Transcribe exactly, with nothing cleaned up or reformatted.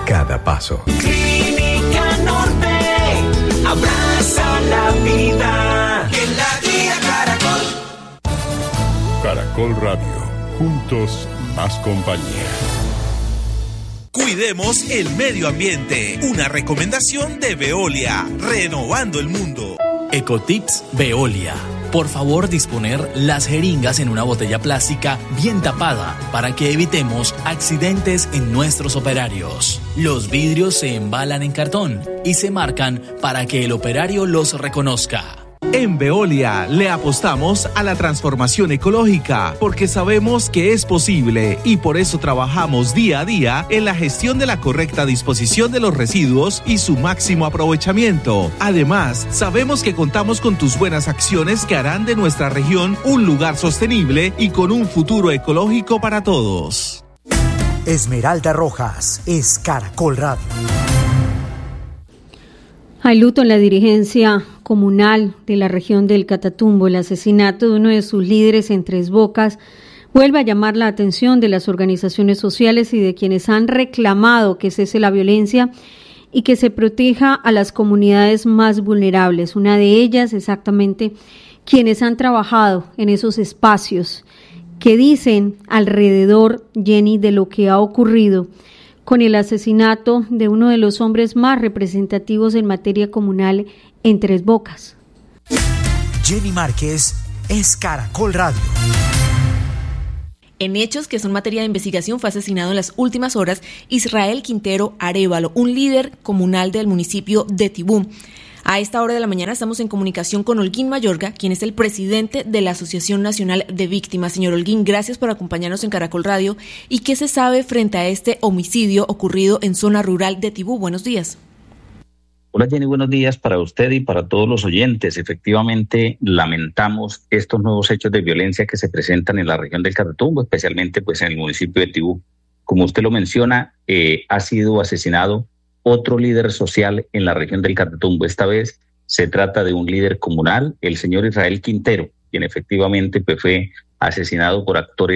cada paso. Clínica Norte, abraza la vida. En la guía Caracol. Caracol Radio, juntos más compañía. Cuidemos el medio ambiente. Una recomendación de Veolia, renovando el mundo. Ecotips Veolia. Por favor, disponer las jeringas en una botella plástica bien tapada para que evitemos accidentes en nuestros operarios. Los vidrios se embalan en cartón y se marcan para que el operario los reconozca. En Veolia le apostamos a la transformación ecológica porque sabemos que es posible y por eso trabajamos día a día en la gestión de la correcta disposición de los residuos y su máximo aprovechamiento. Además, sabemos que contamos con tus buenas acciones que harán de nuestra región un lugar sostenible y con un futuro ecológico para todos. Esmeralda Rojas es Caracol Radio. Hay luto en la dirigencia comunal de la región del Catatumbo. El asesinato de uno de sus líderes en Tres Bocas vuelve a llamar la atención de las organizaciones sociales y de quienes han reclamado que cese la violencia y que se proteja a las comunidades más vulnerables. Una de ellas, exactamente, quienes han trabajado en esos espacios que dicen alrededor, Jenny, de lo que ha ocurrido con el asesinato de uno de los hombres más representativos en materia comunal en Tres Bocas. Jenny Márquez es Caracol Radio. En hechos que son materia de investigación, fue asesinado en las últimas horas Israel Quintero Arévalo, un líder comunal del municipio de Tibú. A esta hora de la mañana estamos en comunicación con Holguín Mayorga, quien es el presidente de la Asociación Nacional de Víctimas. Señor Holguín, gracias por acompañarnos en Caracol Radio. ¿Y qué se sabe frente a este homicidio ocurrido en zona rural de Tibú? Buenos días. Hola Jenny, buenos días para usted y para todos los oyentes. Efectivamente, lamentamos estos nuevos hechos de violencia que se presentan en la región del Catatumbo, especialmente pues en el municipio de Tibú. Como usted lo menciona, eh, ha sido asesinado otro líder social en la región del Catatumbo. Esta vez se trata de un líder comunal, el señor Israel Quintero, quien efectivamente pues, fue asesinado por actores